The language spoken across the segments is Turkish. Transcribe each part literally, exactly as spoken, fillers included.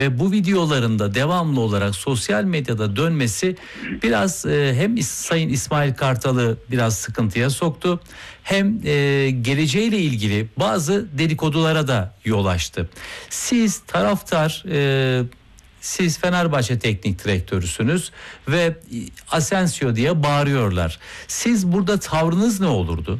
Ve bu videolarında devamlı olarak sosyal medyada dönmesi biraz e, hem Sayın İsmail Kartal'ı biraz sıkıntıya soktu, hem e, geleceğiyle ilgili bazı dedikodulara da yol açtı. Siz taraftar, e, siz Fenerbahçe teknik direktörüsünüz ve Asensio diye bağırıyorlar. Siz burada tavrınız ne olurdu?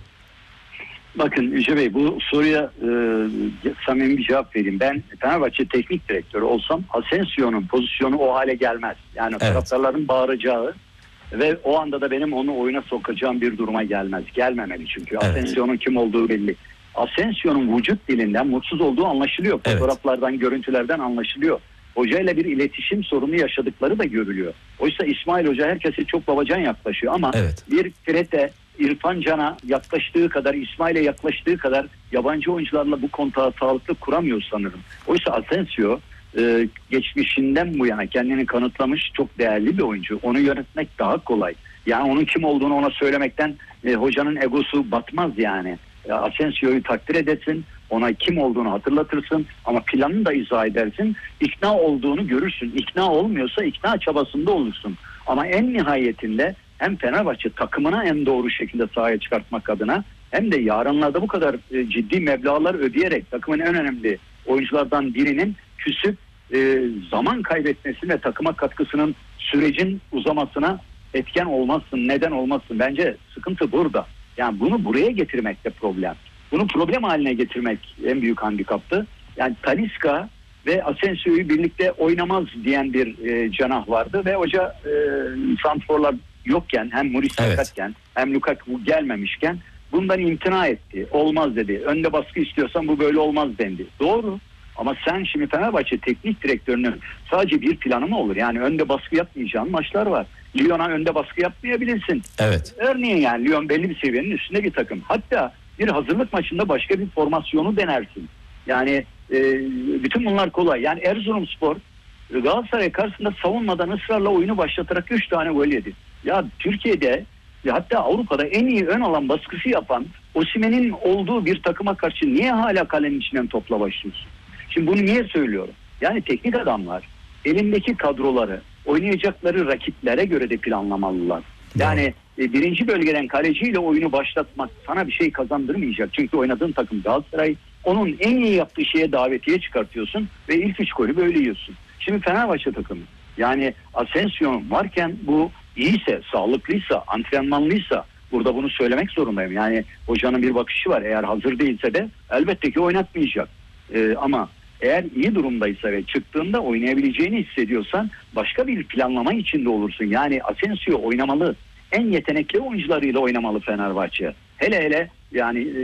Bakın Yüce Bey, bu soruya e, samimi bir cevap vereyim. Ben Fenerbahçe teknik direktörü olsam Asensio'nun pozisyonu o hale gelmez. Yani evet, taraftarların bağıracağı ve o anda da benim onu oyuna sokacağım bir duruma gelmez. Gelmemeli çünkü. Evet. Asensio'nun kim olduğu belli. Asensio'nun vücut dilinden mutsuz olduğu anlaşılıyor. Evet. Fotoğraflardan, görüntülerden anlaşılıyor. Hocayla bir iletişim sorunu yaşadıkları da görülüyor. Oysa İsmail Hoca herkese çok babacan yaklaşıyor ama evet, bir Fred'e, İrfan Can'a yaklaştığı kadar, İsmail'e yaklaştığı kadar yabancı oyuncularla bu kontağı sağlıklı kuramıyor sanırım. Oysa Asensio e, geçmişinden bu yana kendini kanıtlamış çok değerli bir oyuncu. Onu yönetmek daha kolay. Yani onun kim olduğunu ona söylemekten e, hocanın egosu batmaz yani. E, Asensio'yu takdir edesin, ona kim olduğunu hatırlatırsın ama planını da izah edersin. İkna olduğunu görürsün. İkna olmuyorsa ikna çabasında olursun. Ama en nihayetinde hem Fenerbahçe takımına en doğru şekilde sahaya çıkartmak adına hem de yarınlarda bu kadar e, ciddi meblağlar ödeyerek takımın en önemli oyunculardan birinin küsüp e, zaman kaybetmesi ve takıma katkısının sürecin uzamasına etken olmazsın, neden olmazsın. Bence sıkıntı burada. Yani bunu buraya getirmekte problem. Bunu problem haline getirmek en büyük handikaptı. Yani Talisca ve Asensio'yu birlikte oynamaz diyen bir e, cenah vardı ve hoca e, santrforlar yokken, hem Muris sakatken, evet, hem Lukaku gelmemişken bundan imtina etti. Olmaz dedi. Önde baskı istiyorsan bu böyle olmaz dendi. Doğru. Ama sen şimdi Fenerbahçe teknik direktörünün sadece bir planı mı olur? Yani önde baskı yapmayacağın maçlar var. Lyon'a önde baskı yapmayabilirsin. Evet. Örneğin yani Lyon belli bir seviyenin üstünde bir takım. Hatta bir hazırlık maçında başka bir formasyonu denersin. Yani e, bütün bunlar kolay. Yani Erzurumspor Galatasaray karşısında savunmadan ısrarla oyunu başlatarak üç tane gol yedi. Ya Türkiye'de ve hatta Avrupa'da en iyi ön alan baskısı yapan Osimhen'in olduğu bir takıma karşı niye hala kalenin içinden topla başlıyorsun? Şimdi bunu niye söylüyorum? Yani teknik adamlar elindeki kadroları oynayacakları rakiplere göre de planlamalılar. Yani e, birinci bölgeden kaleciyle oyunu başlatmak sana bir şey kazandırmayacak. Çünkü oynadığın takım Galatasaray, onun en iyi yaptığı şeye davetiye çıkartıyorsun ve ilk üç golü böyle yiyorsun. Şimdi Fenerbahçe takımı, yani Asensio varken bu iyiyse, sağlıklıysa, antrenmanlıysa burada bunu söylemek zorundayım. Yani hocanın bir bakışı var. Eğer hazır değilse de elbette ki oynatmayacak. Ee, ama eğer iyi durumdaysa ve çıktığında oynayabileceğini hissediyorsan başka bir planlama içinde olursun. Yani Asensio oynamalı. En yetenekli oyuncularıyla oynamalı Fenerbahçe. Hele hele yani e,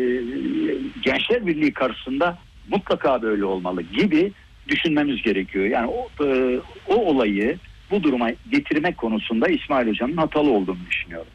Gençler Birliği karşısında mutlaka böyle olmalı gibi düşünmemiz gerekiyor. Yani o, e, o olayı bu duruma getirmek konusunda İsmail Hoca'nın hatalı olduğunu düşünüyorum.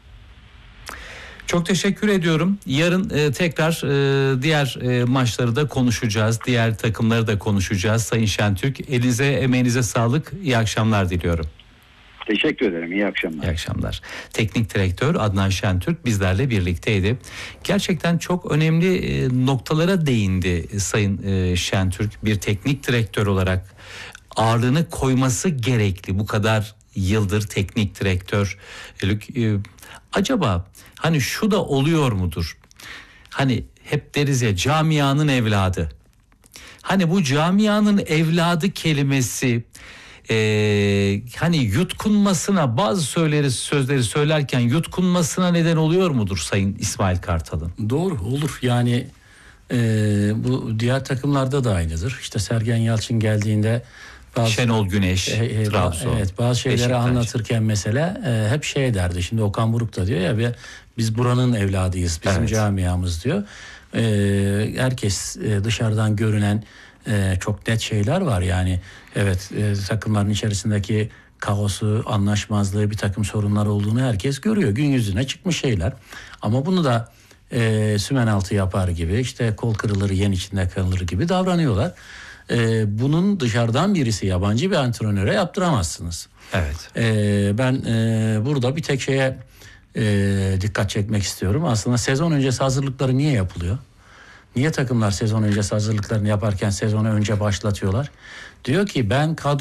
Çok teşekkür ediyorum. Yarın e, tekrar e, diğer e, maçları da konuşacağız. Diğer takımları da konuşacağız. Sayın Şentürk, elinize, emeğinize sağlık. İyi akşamlar diliyorum. Teşekkür ederim. İyi akşamlar. İyi akşamlar. Teknik direktör Adnan Şentürk bizlerle birlikteydi. Gerçekten çok önemli e, noktalara değindi Sayın e, Şentürk. Bir teknik direktör olarak ağırlığını koyması gerekli. Bu kadar yıldır teknik direktör. E, acaba hani şu da oluyor mudur? Hani hep deriz ya, camianın evladı. Hani bu camianın evladı kelimesi Ee, hani yutkunmasına, bazı söyleri, sözleri söylerken yutkunmasına neden oluyor mudur Sayın İsmail Kartal'ın? Doğru, olur. Yani e, bu diğer takımlarda da aynıdır. İşte Sergen Yalçın geldiğinde bazı, Şenol Güneş, e, e, Trabzon, evet, bazı şeyleri Beşiktaş anlatırken mesela e, hep şey derdi. Şimdi Okan Buruk da diyor ya, biz buranın evladıyız, bizim evet, camiamız diyor. E, herkes e, dışarıdan görünen e, çok net şeyler var. Yani evet, e, takımların içerisindeki kaosu, anlaşmazlığı, bir takım sorunlar olduğunu herkes görüyor. Gün yüzüne çıkmış şeyler. Ama bunu da e, sümen altı yapar gibi, işte kol kırılır yen içinde kalır gibi davranıyorlar. E, bunun dışarıdan birisi, yabancı bir antrenöre yaptıramazsınız. Evet. E, ben e, burada bir tek şeye e, dikkat çekmek istiyorum. Aslında sezon öncesi hazırlıkları niye yapılıyor? Niye takımlar sezon öncesi hazırlıklarını yaparken sezonu önce başlatıyorlar? Diyor ki ben kadro